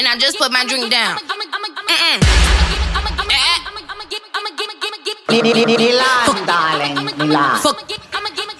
and I just put my drink down. Milan, darling, Milan. Fuck.